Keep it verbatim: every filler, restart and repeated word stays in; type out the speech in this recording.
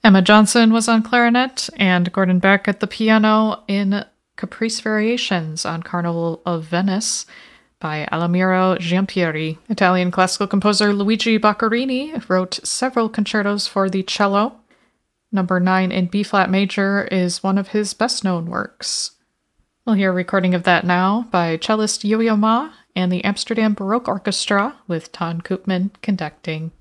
Emma Johnson was on clarinet, and Gordon Beck at the piano in Caprice Variations on Carnival of Venice by Alamiro Giampieri. Italian classical composer Luigi Boccherini wrote several concertos for the cello. Number nine in B-flat major is one of his best-known works. We'll hear a recording of that now by cellist Yo-Yo Ma and the Amsterdam Baroque Orchestra with Ton Koopman conducting.